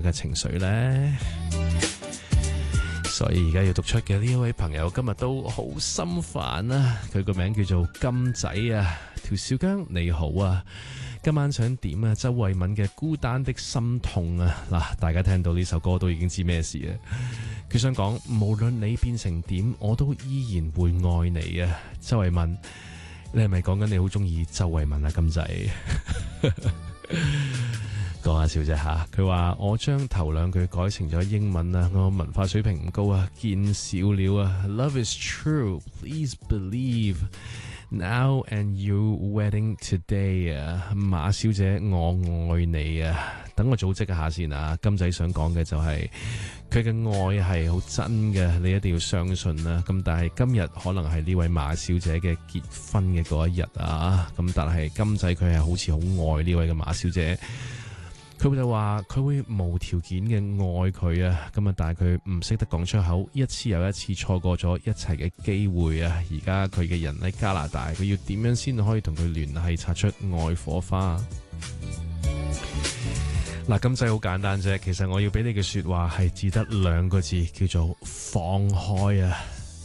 嘅情緒呢？所以而家要讀出嘅呢一位朋友今日都好心煩啊！佢個名叫做金仔啊，條小姜你好啊，今晚想點啊？周慧敏嘅孤單的心痛啊！嗱，大家聽到呢首歌都已經知咩事啊！佢想講，無論你變成點，我都依然會愛你啊！周慧敏，你係咪講緊你好中意周慧敏啊？金仔。講下笑啫吓，佢話我將頭兩句改成咗英文啊，我文化水平唔高啊，見笑了啊。Love is true, please believe now and your wedding today 啊，馬小姐我愛你啊。等我組織一下先啊，金仔想講嘅就係佢嘅愛係好真嘅，你一定要相信啦。咁但係今日可能係呢位馬小姐嘅結婚嘅嗰一日啊，咁但係金仔佢係好似好愛呢位嘅馬小姐。佢就話佢會無條件嘅愛佢啊，咁啊，但係佢唔識得講出口，一次又一次錯過咗一齊嘅機會啊！而家佢嘅人喺加拿大，佢要點樣先可以同佢聯繫，擦出愛火花？嗱，金仔好簡單啫，其實我要俾你嘅說話係只得兩個字，叫做放開啊！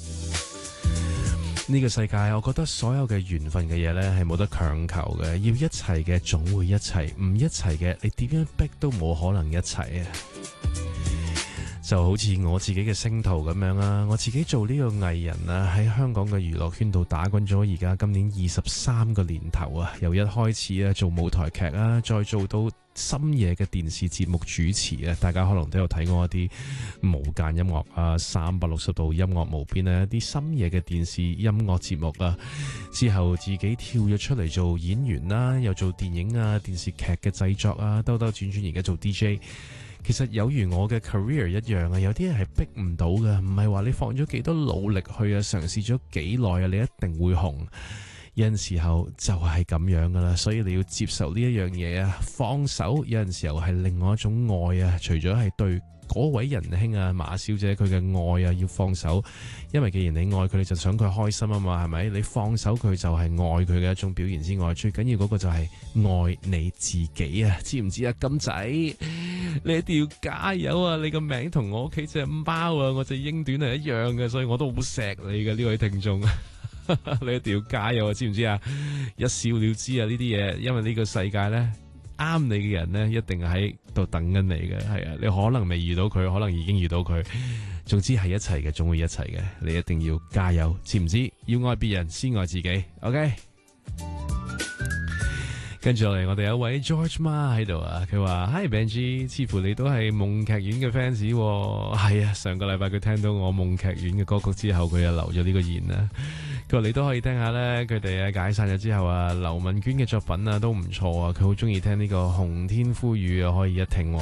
呢個世界，我覺得所有嘅緣分嘅嘢呢係冇得強求嘅，要一齊嘅總會一齊，唔一齊嘅你點樣逼都冇可能一齊啊！就好似我自己嘅星途咁樣啊，我自己做呢個藝人啊，喺香港嘅娛樂圈度打滾咗，而家今年23個年頭啊，由一開始啊做舞台劇啊，再做到深夜嘅電視節目主持啊，大家可能都有睇過一啲無間音樂啊，360度音樂無邊啊，一啲深夜嘅電視音樂節目啊，之後自己跳咗出嚟做演員啦，又做電影啊、電視劇嘅製作啊，兜兜轉轉而家做 DJ。其實有如我嘅 career 一樣啊，有啲嘢係逼唔到嘅，唔係話你放咗幾多努力去啊，嘗試咗幾耐啊，你一定會紅。有陣時候就係咁樣噶啦，所以你要接受呢一樣嘢啊，放手有陣時候係另外一種愛啊，除咗係對嗰位仁兄啊馬小姐佢嘅愛啊要放手，因為既然你愛佢，你就想佢開心啊嘛，係咪？你放手佢就係愛佢嘅一種表現之外，最緊要嗰個就係愛你自己啊，知唔知啊？金仔，你一定要加油啊！你個名同我屋企隻貓啊，我隻英短係一樣嘅，所以我都好錫你嘅呢位聽眾。你一定要加油啊，知唔知啊？一笑了之啊，呢啲嘢，因為呢個世界呢，啱你嘅人呢，一定喺度等緊你嘅。係啊，你可能未遇到佢，可能已經遇到佢，總之係一齊嘅，總會一齊嘅。你一定要加油，知唔知？要愛別人，先愛自己。OK。跟住落嚟，我哋有一位 George Ma 喺度啊，佢話 Hi Benji， 似乎你都係夢劇院嘅 fans。係啊，上個禮拜佢聽到我夢劇院嘅歌曲之後，佢又留咗呢個言啦。佢話你都可以聽下咧，佢哋解散咗之後啊，劉文娟嘅作品啊都唔錯啊，佢好中意聽呢個紅天呼雨啊，可以一聽。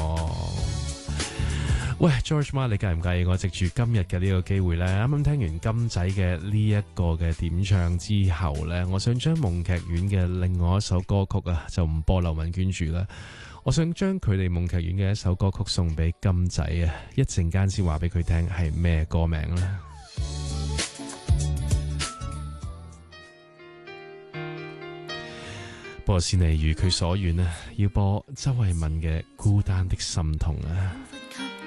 喂 George Ma， 你介唔介意我藉住今日嘅呢個機會呢？啱啱聽完金仔嘅呢一個嘅點唱之後呢，我想將夢劇院嘅另外一首歌曲啊，就唔播劉文娟住啦。我想將佢哋夢劇院嘅一首歌曲送俾金仔啊，一陣間先話俾佢聽係咩歌名呢？不過先嚟如佢所願啊，要播周慧敏嘅《孤單的心痛》啊。